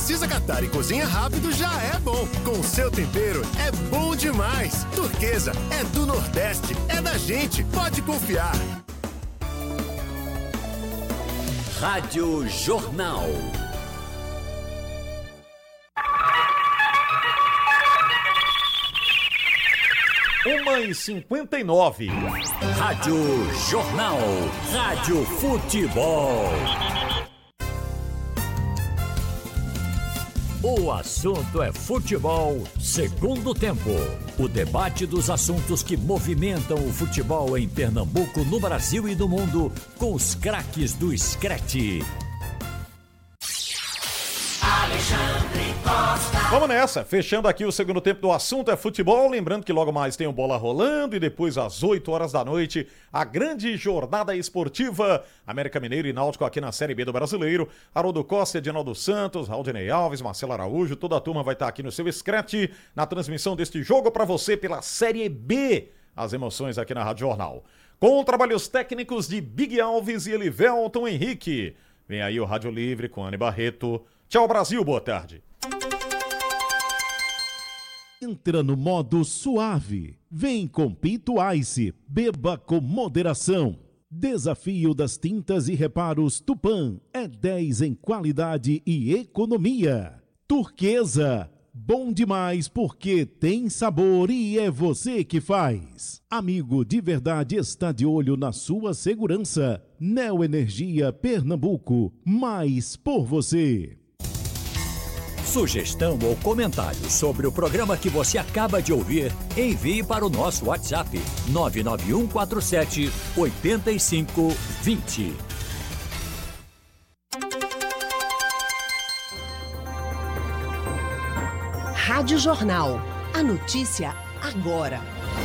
precisa catar e cozinha rápido, já é bom. Com seu tempero, é bom demais. Turquesa é do Nordeste, é da gente, pode confiar. Rádio Jornal. Uma e 59. Rádio Jornal. Rádio Futebol. O assunto é futebol, segundo tempo. O debate dos assuntos que movimentam o futebol em Pernambuco, no Brasil e no mundo, com os craques do Screte. Alexandre Costa. Vamos nessa, fechando aqui o segundo tempo do assunto é futebol, lembrando que logo mais tem o Bola Rolando e depois às 8 horas da noite a grande jornada esportiva América Mineiro e Náutico aqui na Série B do Brasileiro. Haroldo Costa, Edinaldo Santos, Raudinei Alves, Marcelo Araújo, toda a turma vai estar aqui no seu Scratch na transmissão deste jogo para você pela Série B, as emoções aqui na Rádio Jornal. Com trabalhos técnicos de Big Alves e Elivelton Henrique. Vem aí o Rádio Livre com Anne Barreto. Tchau, Brasil, boa tarde. Entra no modo suave. Vem com Pinto Ice. Beba com moderação. Desafio das tintas e reparos Tupã. É 10 em qualidade e economia. Turquesa. Bom demais porque tem sabor e é você que faz. Amigo de verdade está de olho na sua segurança. Neoenergia Pernambuco. Mais por você. Sugestão ou comentário sobre o programa que você acaba de ouvir, envie para o nosso WhatsApp 99147-8520. Rádio Jornal. A notícia agora.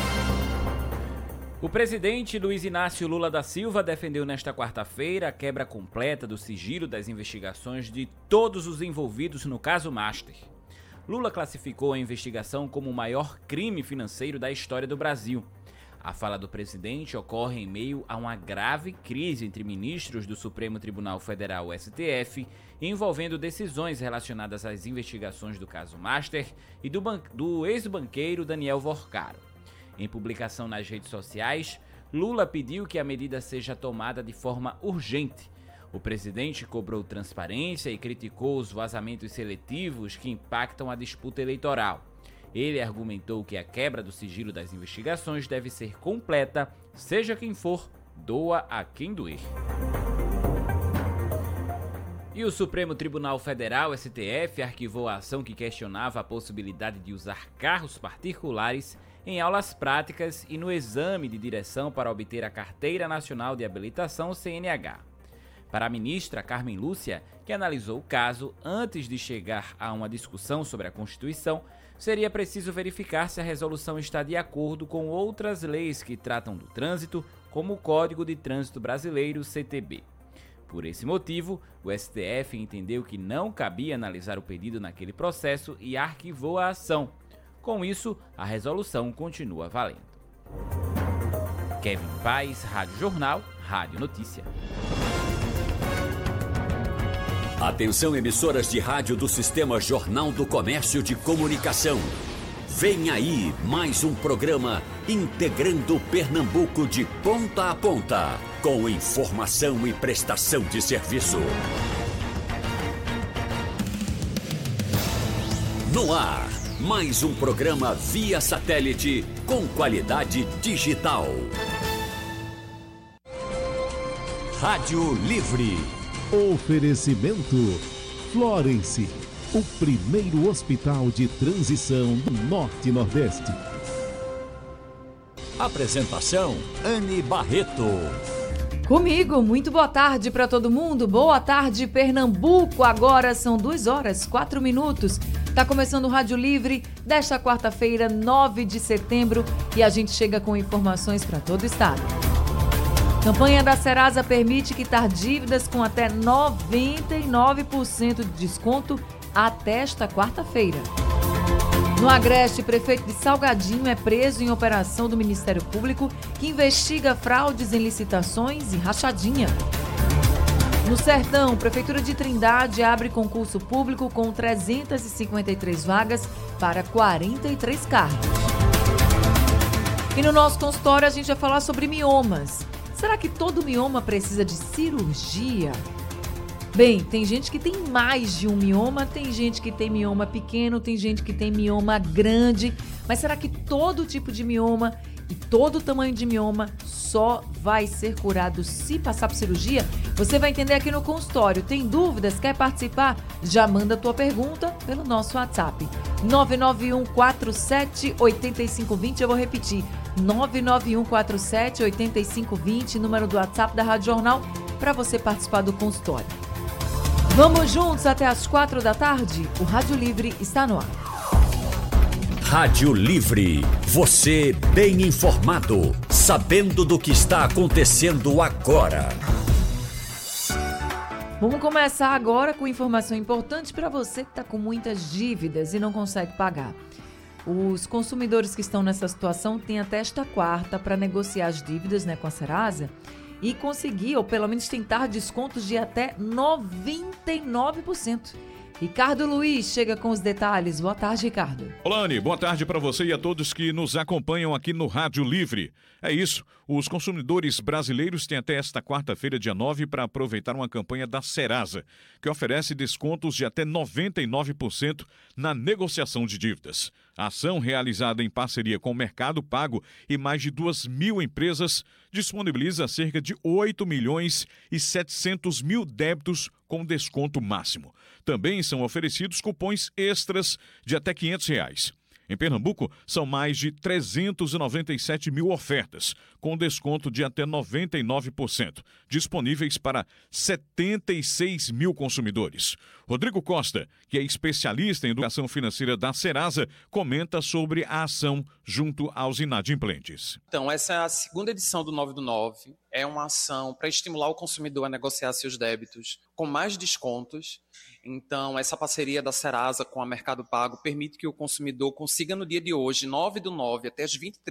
O presidente Luiz Inácio Lula da Silva defendeu nesta quarta-feira a quebra completa do sigilo das investigações de todos os envolvidos no caso Master. Lula classificou a investigação como o maior crime financeiro da história do Brasil. A fala do presidente ocorre em meio a uma grave crise entre ministros do Supremo Tribunal Federal, STF, envolvendo decisões relacionadas às investigações do caso Master e do ex-banqueiro Daniel Vorcaro. Em publicação nas redes sociais, Lula pediu que a medida seja tomada de forma urgente. O presidente cobrou transparência e criticou os vazamentos seletivos que impactam a disputa eleitoral. Ele argumentou que a quebra do sigilo das investigações deve ser completa, seja quem for, doa a quem doer. E o Supremo Tribunal Federal, STF, arquivou a ação que questionava a possibilidade de usar carros particulares em aulas práticas e no exame de direção para obter a Carteira Nacional de Habilitação, CNH. Para a ministra Carmen Lúcia, que analisou o caso, antes de chegar a uma discussão sobre a Constituição, seria preciso verificar se a resolução está de acordo com outras leis que tratam do trânsito, como o Código de Trânsito Brasileiro, CTB. Por esse motivo, o STF entendeu que não cabia analisar o pedido naquele processo e arquivou a ação. Com isso, a resolução continua valendo. Kevin Paz, Rádio Jornal, Rádio Notícia. Atenção, emissoras de rádio do Sistema Jornal do Comércio de Comunicação. Vem aí mais um programa integrando Pernambuco de ponta a ponta, com informação e prestação de serviço. No ar, mais um programa via satélite com qualidade digital. Rádio Livre. Oferecimento Florence, o primeiro hospital de transição do Norte e Nordeste. Apresentação Anne Barreto. Comigo, muito boa tarde para todo mundo. Boa tarde, Pernambuco. Agora são 2h04. Tá começando o Rádio Livre desta quarta-feira, 9 de setembro, e a gente chega com informações para todo o estado. Campanha da Serasa permite quitar dívidas com até 99% de desconto até esta quarta-feira. No Agreste, prefeito de Salgadinho é preso em operação do Ministério Público que investiga fraudes em licitações e rachadinha. No Sertão, Prefeitura de Trindade abre concurso público com 353 vagas para 43 cargos. E no nosso consultório a gente vai falar sobre miomas. Será que todo mioma precisa de cirurgia? Bem, tem gente que tem mais de um mioma, tem gente que tem mioma pequeno, tem gente que tem mioma grande. Mas será que todo tipo de mioma e todo tamanho de mioma só vai ser curado se passar por cirurgia? Você vai entender aqui no consultório. Tem dúvidas? Quer participar? Já manda a tua pergunta pelo nosso WhatsApp. 991478520. Eu vou repetir. 991478520, número do WhatsApp da Rádio Jornal, para você participar do consultório. Vamos juntos até as 4 da tarde? O Rádio Livre está no ar. Rádio Livre, você bem informado, sabendo do que está acontecendo agora. Vamos começar agora com informação importante para você que está com muitas dívidas e não consegue pagar. Os consumidores que estão nessa situação têm até esta quarta para negociar as dívidas, com a Serasa e conseguir, ou pelo menos tentar, descontos de até 99%. Ricardo Luiz chega com os detalhes. Boa tarde, Ricardo. Olane, boa tarde para você e a todos que nos acompanham aqui no Rádio Livre. É isso, os consumidores brasileiros têm até esta quarta-feira, dia 9, para aproveitar uma campanha da Serasa, que oferece descontos de até 99% na negociação de dívidas. A ação, realizada em parceria com o Mercado Pago e mais de 2.000 empresas, disponibiliza cerca de 8.700.000 débitos com desconto máximo. Também são oferecidos cupons extras de até R$500. Em Pernambuco, são mais de 397 mil ofertas, com desconto de até 99%, disponíveis para 76 mil consumidores. Rodrigo Costa, que é especialista em educação financeira da Serasa, comenta sobre a ação junto aos inadimplentes. Então, essa é a segunda edição do 9 do 9. É uma ação para estimular o consumidor a negociar seus débitos com mais descontos. Então, essa parceria da Serasa com a Mercado Pago permite que o consumidor consiga, no dia de hoje, 9 do 9, até as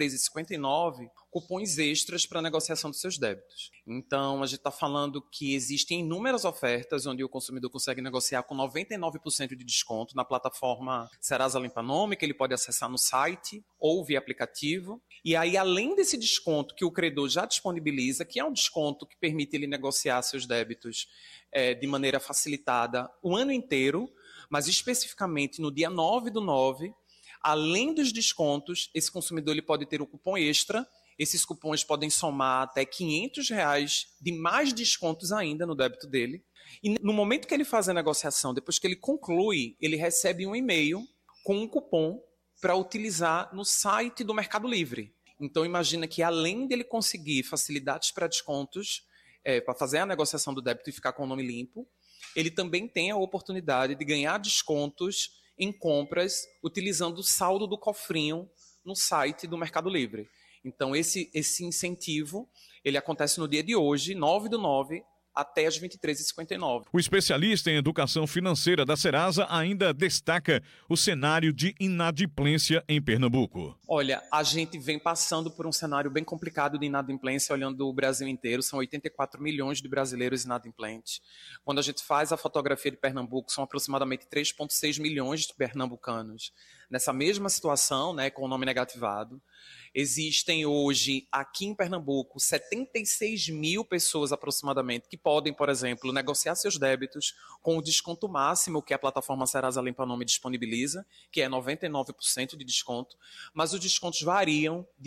23h59, cupons extras para a negociação dos seus débitos. Então, a gente está falando que existem inúmeras ofertas onde o consumidor consegue negociar com 99% de desconto na plataforma Serasa Limpa Nome, que ele pode acessar no site ou via aplicativo. E aí, além desse desconto que o credor já disponibiliza, que é um desconto que permite ele negociar seus débitos de maneira facilitada o ano inteiro, mas especificamente no dia 9 do 9, além dos descontos, esse consumidor ele pode ter um cupom extra. Esses cupons podem somar até R$500 de mais descontos ainda no débito dele. E no momento que ele faz a negociação, depois que ele conclui, ele recebe um e-mail com um cupom para utilizar no site do Mercado Livre. Então, imagina que além dele conseguir facilidades para descontos, para fazer a negociação do débito e ficar com o nome limpo, ele também tem a oportunidade de ganhar descontos em compras utilizando o saldo do cofrinho no site do Mercado Livre. Então, esse incentivo ele acontece no dia de hoje, 9 do 9, até as 23h59. O especialista em educação financeira da Serasa ainda destaca o cenário de inadimplência em Pernambuco. Olha, a gente vem passando por um cenário bem complicado de inadimplência, olhando o Brasil inteiro. São 84 milhões de brasileiros inadimplentes. Quando a gente faz a fotografia de Pernambuco, são aproximadamente 3,6 milhões de pernambucanos nessa mesma situação, com o nome negativado. Existem hoje, aqui em Pernambuco, 76 mil pessoas aproximadamente que podem, por exemplo, negociar seus débitos com o desconto máximo que a plataforma Serasa Limpa Nome disponibiliza, que é 99% de desconto, mas os descontos variam de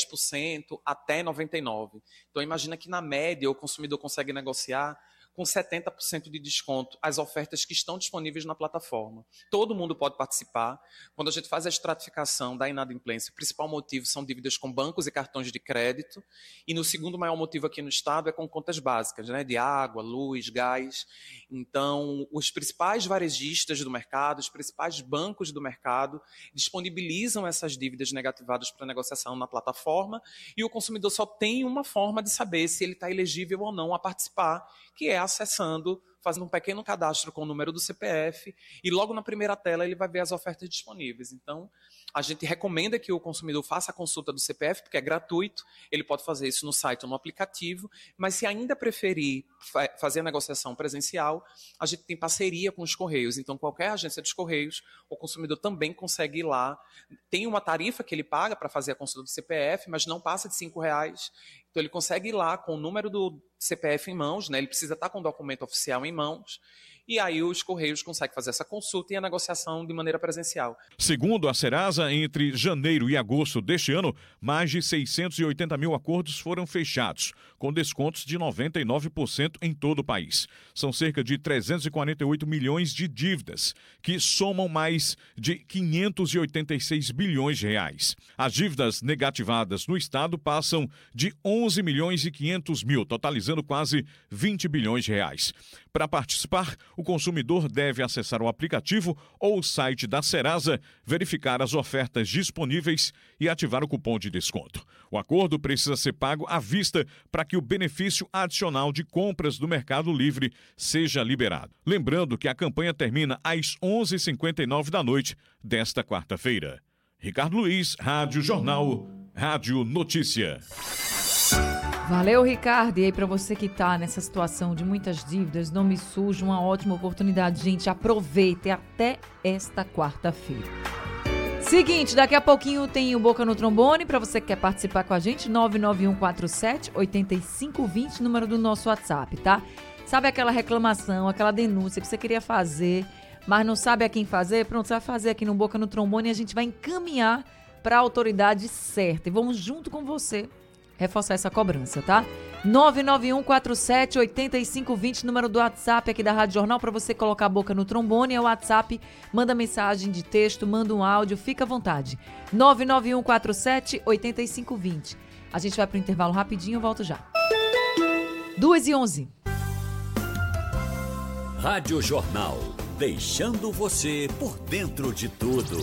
10% até 99%. Então, imagina que, na média, o consumidor consegue negociar com 70% de desconto as ofertas que estão disponíveis na plataforma. Todo mundo pode participar. Quando a gente faz a estratificação da inadimplência, o principal motivo são dívidas com bancos e cartões de crédito, e no segundo maior motivo aqui no estado é com contas básicas, de água, luz, gás. Então, os principais varejistas do mercado, os principais bancos do mercado disponibilizam essas dívidas negativadas para negociação na plataforma, e o consumidor só tem uma forma de saber se ele está elegível ou não a participar, que é acessando, fazendo um pequeno cadastro com o número do CPF e logo na primeira tela ele vai ver as ofertas disponíveis. Então, a gente recomenda que o consumidor faça a consulta do CPF, porque é gratuito, ele pode fazer isso no site ou no aplicativo, mas se ainda preferir fazer a negociação presencial, a gente tem parceria com os Correios. Então, qualquer agência dos Correios, o consumidor também consegue ir lá. Tem uma tarifa que ele paga para fazer a consulta do CPF, mas não passa de R$5. Então, ele consegue ir lá com o número do CPF em mãos, né? Ele precisa estar com o documento oficial em mãos, e aí os Correios conseguem fazer essa consulta e a negociação de maneira presencial. Segundo a Serasa, entre janeiro e agosto deste ano, mais de 680 mil acordos foram fechados, com descontos de 99% em todo o país. São cerca de 348 milhões de dívidas, que somam mais de 586 bilhões de reais. As dívidas negativadas no estado passam de 11 milhões e 500 mil, totalizando quase 20 bilhões de reais. Para participar, o consumidor deve acessar o aplicativo ou o site da Serasa, verificar as ofertas disponíveis e ativar o cupom de desconto. O acordo precisa ser pago à vista para que o benefício adicional de compras do Mercado Livre seja liberado. Lembrando que a campanha termina às 11h59 da noite desta quarta-feira. Ricardo Luiz, Rádio Jornal, Rádio Notícia. Valeu, Ricardo. E aí, para você que tá nessa situação de muitas dívidas, nome sujo, uma ótima oportunidade, gente. Aproveite até esta quarta-feira. Seguinte, daqui a pouquinho tem o Boca no Trombone, para você que quer participar com a gente, 99147-8520, número do nosso WhatsApp, tá? Sabe aquela reclamação, aquela denúncia que você queria fazer, mas não sabe a quem fazer? Pronto, você vai fazer aqui no Boca no Trombone e a gente vai encaminhar para a autoridade certa. E vamos junto com você reforçar essa cobrança, tá? 99147-8520, número do WhatsApp aqui da Rádio Jornal, para você colocar a boca no trombone. É o WhatsApp, manda mensagem de texto, manda um áudio, fica à vontade. 99147-8520. A gente vai pro intervalo rapidinho, eu volto já. 2h11. Rádio Jornal, deixando você por dentro de tudo.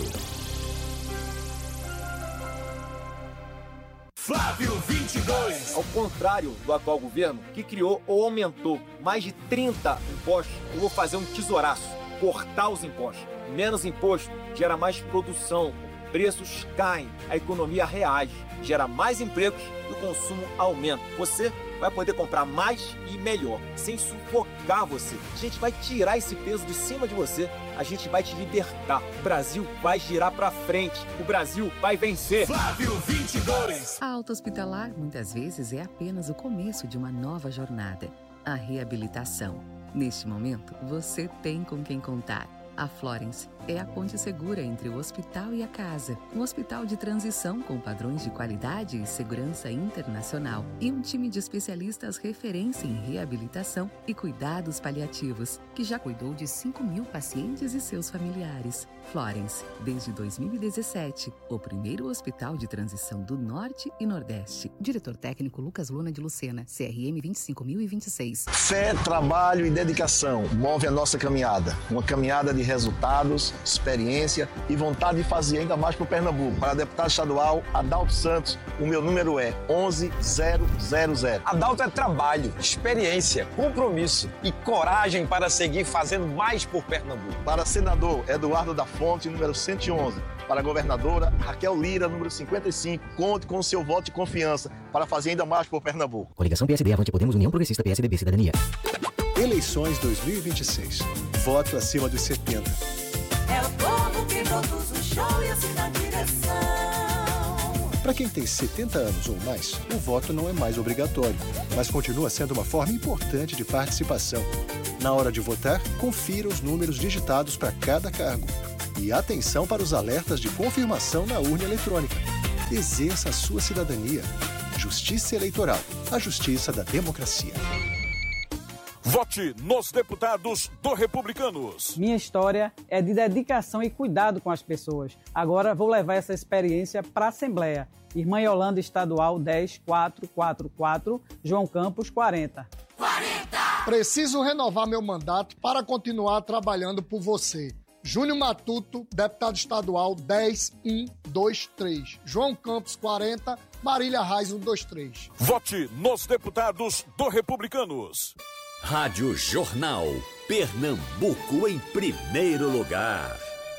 Flávio 22. Ao contrário do atual governo, que criou ou aumentou mais de 30 impostos, eu vou fazer um tesouraço, cortar os impostos. Menos imposto gera mais produção, preços caem, a economia reage, gera mais empregos e o consumo aumenta. Você vai poder comprar mais e melhor, sem sufocar você. A gente vai tirar esse peso de cima de você, a gente vai te libertar. O Brasil vai girar pra frente, o Brasil vai vencer. Flávio 22. A Alta Hospitalar muitas vezes é apenas o começo de uma nova jornada, a reabilitação. Neste momento, você tem com quem contar. A Florence é a ponte segura entre o hospital e a casa. Um hospital de transição com padrões de qualidade e segurança internacional. E um time de especialistas referência em reabilitação e cuidados paliativos, que já cuidou de 5.000 pacientes e seus familiares. Florence, desde 2017, o primeiro hospital de transição do Norte e Nordeste. Diretor técnico Lucas Luna de Lucena, CRM 25026. Fé, trabalho e dedicação move a nossa caminhada. Uma caminhada de resultados, experiência e vontade de fazer ainda mais para o Pernambuco. Para deputado estadual, Adalto Santos, o meu número é 11000. Adalto é trabalho, experiência, compromisso e coragem para seguir fazendo mais por Pernambuco. Para senador, Eduardo da Fonte, número 111. Para governadora, Raquel Lira, número 55. Conte com o seu voto de confiança para fazer ainda mais por Pernambuco. Coligação PSD, Avante Podemos, União Progressista, PSDB, Cidadania. Eleições 2026. Voto acima dos 70. É o povo que produz o show e assim na direção. Para quem tem 70 anos ou mais, o voto não é mais obrigatório, mas continua sendo uma forma importante de participação. Na hora de votar, confira os números digitados para cada cargo. E atenção para os alertas de confirmação na urna eletrônica. Exerça a sua cidadania. Justiça Eleitoral, a justiça da democracia. Vote nos deputados do Republicanos. Minha história é de dedicação e cuidado com as pessoas. Agora vou levar essa experiência para a Assembleia. Irmã Yolanda Estadual 10444, João Campos 40. Preciso renovar meu mandato para continuar trabalhando por você. Júnior Matuto, deputado estadual 10123. João Campos 40, Marília Reis 123. Vote nos deputados do Republicanos. Rádio Jornal. Pernambuco em primeiro lugar.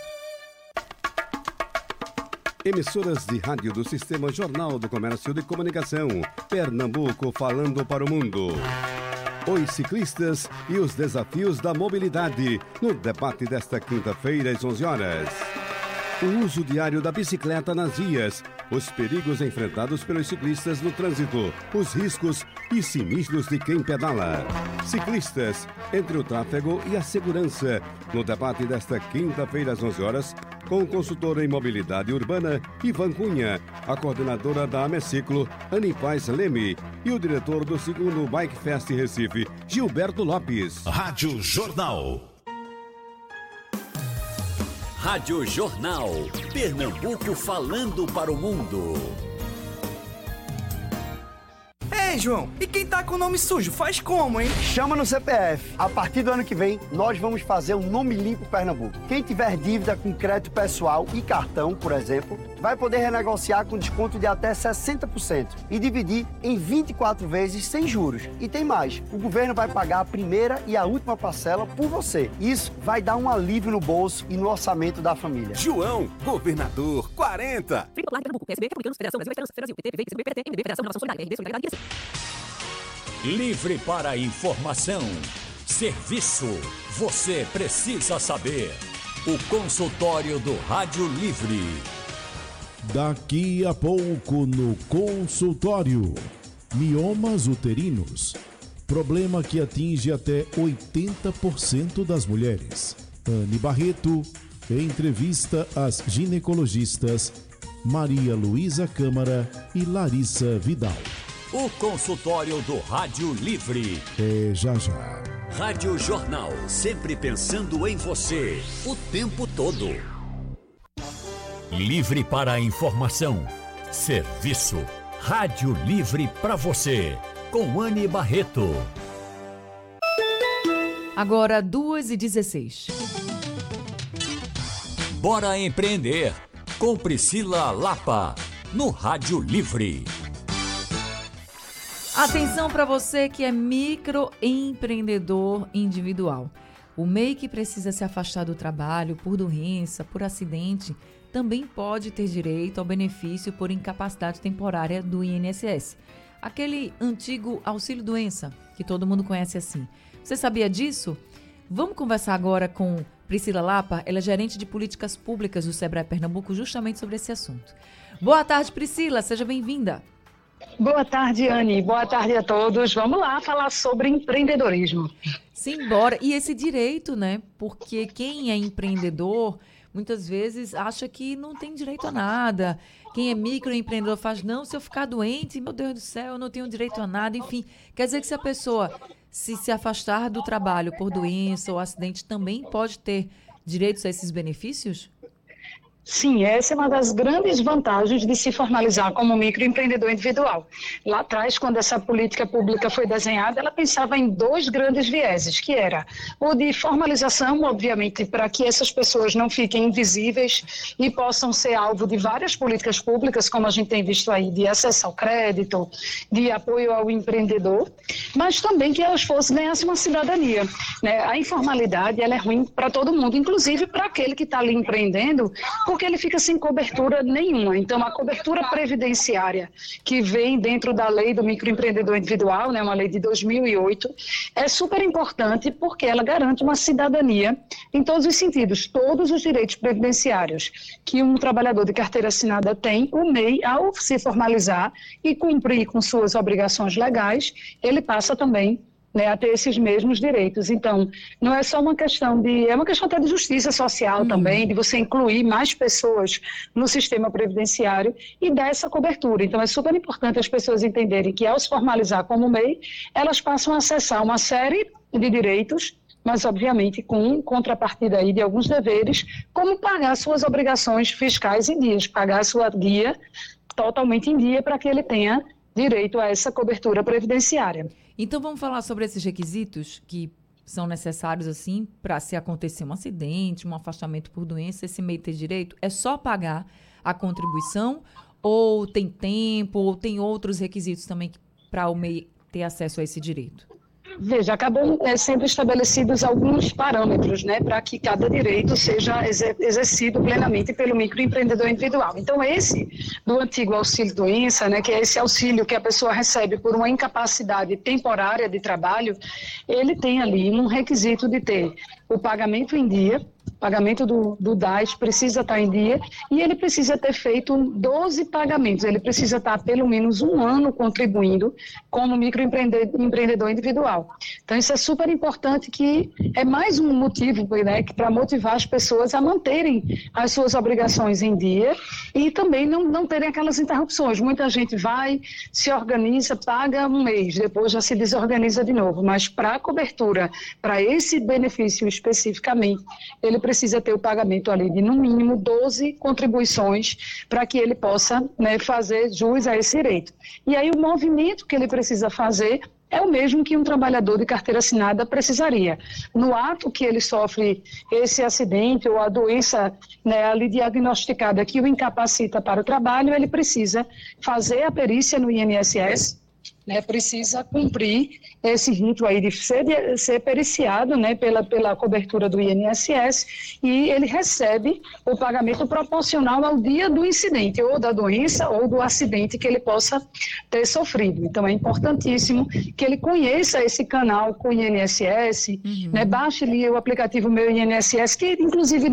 Emissoras de rádio do Sistema Jornal do Comércio de Comunicação. Pernambuco falando para o mundo. Os ciclistas e os desafios da mobilidade. No debate desta quinta-feira às 11 horas. O uso diário da bicicleta nas vias. Os perigos enfrentados pelos ciclistas no trânsito. Os riscos e sinistros de quem pedala. Ciclistas, entre o tráfego e a segurança. No debate desta quinta-feira às 11 horas, com o consultor em mobilidade urbana, Ivan Cunha, a coordenadora da Ameciclo, Ani Paz Leme, e o diretor do segundo Bike Fest Recife, Gilberto Lopes. Rádio Jornal. Rádio Jornal. Pernambuco falando para o mundo. Ei, João, e quem tá com o nome sujo faz como, hein? Chama no CPF. A partir do ano que vem, nós vamos fazer um nome limpo Pernambuco. Quem tiver dívida com crédito pessoal e cartão, por exemplo, vai poder renegociar com desconto de até 60% e dividir em 24 vezes sem juros. E tem mais, o governo vai pagar a primeira e a última parcela por você. Isso vai dar um alívio no bolso e no orçamento da família. João, governador 40. Livre para a informação. Serviço. Você precisa saber. O consultório do Rádio Livre. Daqui a pouco no consultório. Miomas uterinos. Problema que atinge até 80% das mulheres. Anne Barreto entrevista as ginecologistas Maria Luísa Câmara e Larissa Vidal. O consultório do Rádio Livre. É já já. Rádio Jornal, sempre pensando em você, o tempo todo. Livre para a informação. Serviço. Rádio Livre para você. Com Anne Barreto. Agora 2h16. Bora empreender. Com Priscila Lapa. No Rádio Livre. Atenção para você que é microempreendedor individual. O MEI que precisa se afastar do trabalho por doença, por acidente, também pode ter direito ao benefício por incapacidade temporária do INSS. Aquele antigo auxílio-doença, que todo mundo conhece assim. Você sabia disso? Vamos conversar agora com Priscila Lapa, ela é gerente de políticas públicas do Sebrae Pernambuco, justamente sobre esse assunto. Boa tarde, Priscila, seja bem-vinda. Boa tarde, Anne. Boa tarde a todos. Vamos lá falar sobre empreendedorismo. Simbora. E esse direito, né? Porque quem é empreendedor, muitas vezes acha que não tem direito a nada. Quem é microempreendedor faz, não, se eu ficar doente, meu Deus do céu, eu não tenho direito a nada. Enfim, quer dizer que se a pessoa se afastar do trabalho por doença ou acidente, também pode ter direitos a esses benefícios? Sim, essa é uma das grandes vantagens de se formalizar como microempreendedor individual. Lá atrás, quando essa política pública foi desenhada, ela pensava em dois grandes vieses, que era o de formalização, obviamente, para que essas pessoas não fiquem invisíveis e possam ser alvo de várias políticas públicas, como a gente tem visto aí, de acesso ao crédito, de apoio ao empreendedor, mas também que elas ganhassem uma cidadania, né? A informalidade, ela é ruim para todo mundo, inclusive para aquele que está ali empreendendo, porque ele fica sem cobertura nenhuma. Então, a cobertura previdenciária que vem dentro da lei do microempreendedor individual, né, uma lei de 2008, é super importante porque ela garante uma cidadania em todos os sentidos, todos os direitos previdenciários que um trabalhador de carteira assinada tem, o MEI, ao se formalizar e cumprir com suas obrigações legais, ele passa também, né, a ter esses mesmos direitos. Então, não é só uma questão é uma questão até de justiça social também, de você incluir mais pessoas no sistema previdenciário e dar essa cobertura. Então, é super importante as pessoas entenderem que, ao se formalizar como MEI, elas passam a acessar uma série de direitos, mas, obviamente, com contrapartida aí de alguns deveres, como pagar suas obrigações fiscais em dias, pagar a sua guia totalmente em dia para que ele tenha direito a essa cobertura previdenciária. Então vamos falar sobre esses requisitos que são necessários assim para se acontecer um acidente, um afastamento por doença, esse MEI ter direito? É só pagar a contribuição ou tem tempo ou tem outros requisitos também para o MEI ter acesso a esse direito? Veja, acabam sendo estabelecidos alguns parâmetros, né, para que cada direito seja exercido plenamente pelo microempreendedor individual. Então, esse do antigo auxílio-doença, né, que é esse auxílio que a pessoa recebe por uma incapacidade temporária de trabalho, ele tem ali um requisito de ter o pagamento em dia, pagamento do DAS precisa estar em dia e ele precisa ter feito 12 pagamentos, ele precisa estar pelo menos um ano contribuindo como microempreendedor individual. Então isso é super importante, que é mais um motivo, né, para motivar as pessoas a manterem as suas obrigações em dia e também não terem aquelas interrupções. Muita gente vai, se organiza, paga um mês, depois já se desorganiza de novo, mas para a cobertura, para esse benefício especificamente, ele precisa ter o pagamento ali de, no mínimo, 12 contribuições para que ele possa, né, fazer jus a esse direito. E aí o movimento que ele precisa fazer é o mesmo que um trabalhador de carteira assinada precisaria. No ato que ele sofre esse acidente ou a doença, né, ali diagnosticada que o incapacita para o trabalho, ele precisa fazer a perícia no INSS, né, precisa cumprir esse rito aí de ser periciado, né, pela cobertura do INSS, e ele recebe o pagamento proporcional ao dia do incidente, ou da doença, ou do acidente que ele possa ter sofrido. Então é importantíssimo que ele conheça esse canal com o INSS, né, baixe ali o aplicativo Meu INSS, que inclusive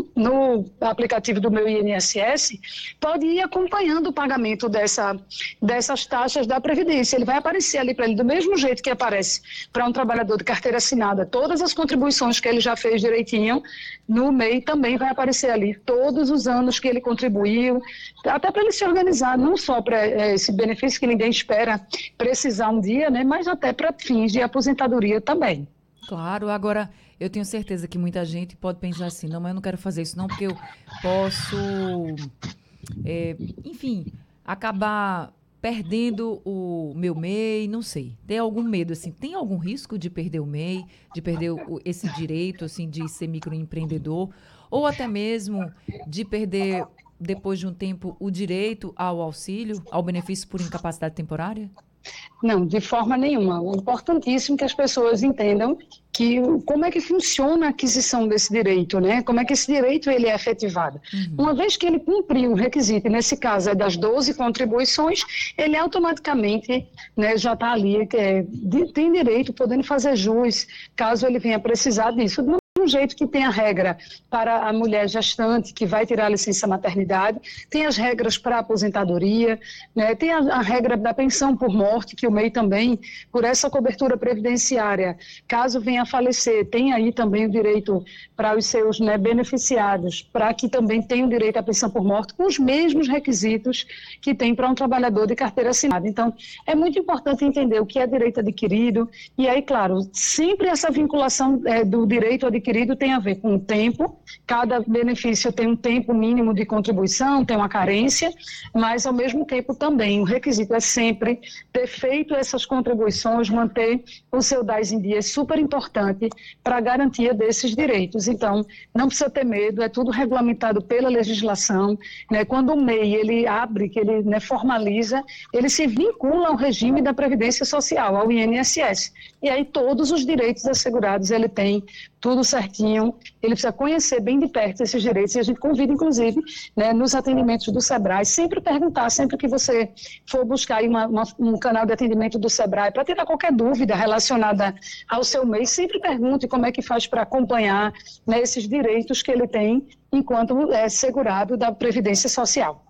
no aplicativo do Meu INSS pode ir acompanhando o pagamento dessas taxas da Previdência. Ele vai aparecer ali para ele do mesmo jeito que aparece para um trabalhador de carteira assinada. Todas as contribuições que ele já fez direitinho, no MEI também vai aparecer ali todos os anos que ele contribuiu, até para ele se organizar, não só para esse benefício que ninguém espera precisar um dia, né, mas até para fins de aposentadoria também. Claro, agora eu tenho certeza que muita gente pode pensar assim, não, mas eu não quero fazer isso não, porque eu posso, enfim, acabar perdendo o meu MEI, não sei. Tem algum medo, assim? Tem algum risco de perder o MEI, de perder esse direito, assim, de ser microempreendedor? Ou até mesmo de perder, depois de um tempo, o direito ao auxílio, ao benefício por incapacidade temporária? Não, de forma nenhuma. É importantíssimo que as pessoas entendam como é que funciona a aquisição desse direito, né? Como é que esse direito ele é efetivado. Uma vez que ele cumpriu o requisito, e nesse caso é das 12 contribuições, ele automaticamente, né, já está ali, tem direito, podendo fazer jus, caso ele venha precisar disso. Do jeito que tem a regra para a mulher gestante que vai tirar a licença maternidade, tem as regras para a aposentadoria, né, tem a regra da pensão por morte, que o MEI também, por essa cobertura previdenciária, caso venha a falecer, tem aí também o direito para os seus, né, beneficiados, para que também tenham direito à pensão por morte, com os mesmos requisitos que tem para um trabalhador de carteira assinada. Então, é muito importante entender o que é direito adquirido, e aí, claro, sempre essa vinculação do direito adquirido tem a ver com o tempo, cada benefício tem um tempo mínimo de contribuição, tem uma carência, mas ao mesmo tempo também o requisito é sempre ter feito essas contribuições, manter o seu DAS em dia, é super importante para a garantia desses direitos. Então, não precisa ter medo, é tudo regulamentado pela legislação, né? Quando o MEI ele abre, que ele, né, formaliza, ele se vincula ao regime da Previdência Social, ao INSS, e aí todos os direitos assegurados ele tem, tudo certinho, ele precisa conhecer bem de perto esses direitos, e a gente convida, inclusive, né, nos atendimentos do SEBRAE, sempre perguntar, sempre que você for buscar aí um canal de atendimento do SEBRAE, para tirar qualquer dúvida relacionada ao seu MEI, sempre pergunte como é que faz para acompanhar, né, esses direitos que ele tem enquanto é segurado da Previdência Social.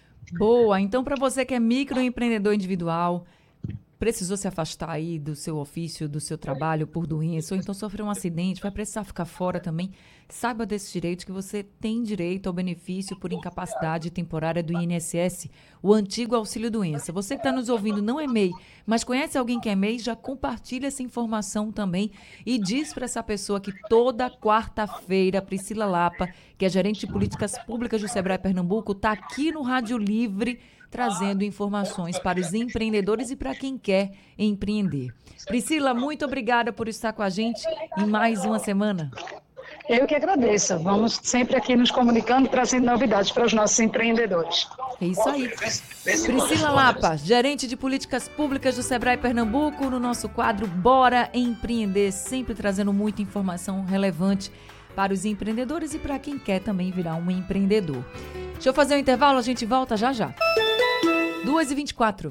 Boa, então para você que é microempreendedor individual, precisou se afastar aí do seu ofício, do seu trabalho por doença, ou então sofreu um acidente, vai precisar ficar fora também, saiba desses direitos, que você tem direito ao benefício por incapacidade temporária do INSS, o antigo auxílio-doença. Você que está nos ouvindo não é MEI, mas conhece alguém que é MEI, já compartilha essa informação também e diz para essa pessoa que toda quarta-feira, Priscila Lapa, que é gerente de políticas públicas do SEBRAE Pernambuco, está aqui no Rádio Livre, trazendo informações para os empreendedores e para quem quer empreender. Priscila, muito obrigada por estar com a gente em mais uma semana. Eu que agradeço. Vamos sempre aqui nos comunicando, trazendo novidades para os nossos empreendedores. É isso aí. Priscila Lapa, gerente de políticas públicas do Sebrae Pernambuco, no nosso quadro Bora Empreender, sempre trazendo muita informação relevante para os empreendedores e para quem quer também virar um empreendedor. Deixa eu fazer um intervalo, a gente volta já já. 2h24.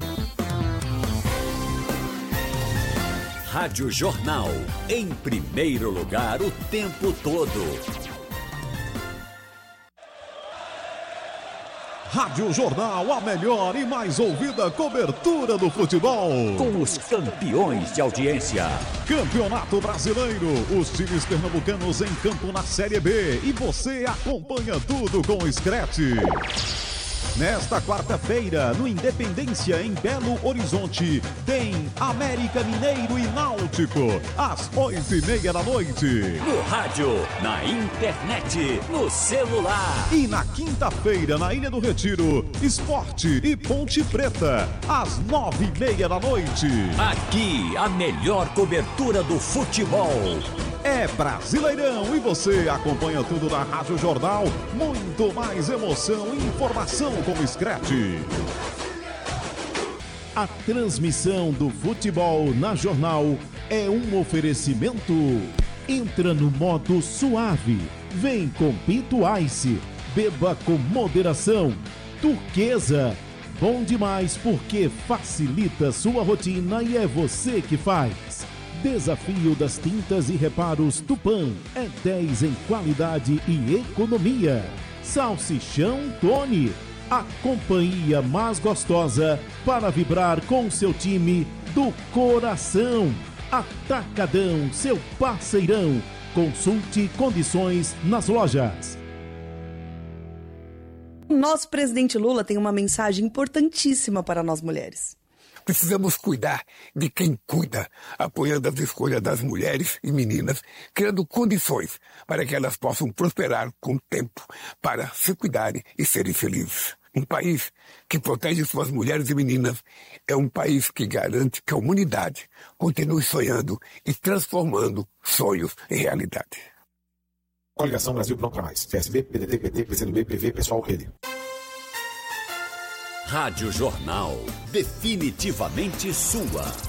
Rádio Jornal, em primeiro lugar o tempo todo. Rádio Jornal, a melhor e mais ouvida cobertura do futebol. Com os campeões de audiência. Campeonato Brasileiro, os times pernambucanos em campo na Série B. E você acompanha tudo com o Scratch. Nesta quarta-feira, no Independência, em Belo Horizonte, tem América Mineiro e Náutico, às 8h30 da noite. No rádio, na internet, no celular. E na quinta-feira, na Ilha do Retiro, Esporte e Ponte Preta, às 9h30 da noite. Aqui, a melhor cobertura do futebol. É Brasileirão e você acompanha tudo na Rádio Jornal. Muito mais emoção e informação com o Scratch. A transmissão do futebol na Jornal é um oferecimento. Entra no modo suave. Vem com Pinto Ice. Beba com moderação. Turquesa. Bom demais porque facilita sua rotina e é você que faz. Desafio das tintas e reparos Tupã é 10 em qualidade e economia. Salsichão Tony, a companhia mais gostosa para vibrar com seu time do coração. Atacadão, seu parceirão. Consulte condições nas lojas. Nosso presidente Lula tem uma mensagem importantíssima para nós mulheres. Precisamos cuidar de quem cuida, apoiando as escolhas das mulheres e meninas, criando condições para que elas possam prosperar com o tempo, para se cuidarem e serem felizes. Um país que protege suas mulheres e meninas é um país que garante que a humanidade continue sonhando e transformando sonhos em realidade. Coligação Brasil Pronto para Mais. PSB, PDT, PT, PCdoB, PV, Pessoal, Rede. Rádio Jornal, definitivamente sua.